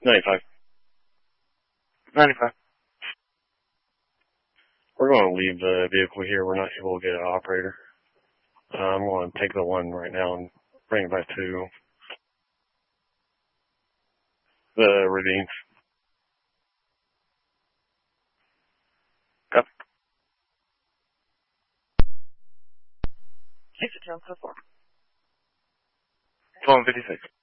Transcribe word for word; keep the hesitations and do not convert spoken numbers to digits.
ninety-five. ninety-five. We're going to leave the vehicle here. We're not able to get an operator. Uh, I'm going to take the one right now and bring it back to the ravine. Copy. Six John so far. twelve fifty-six.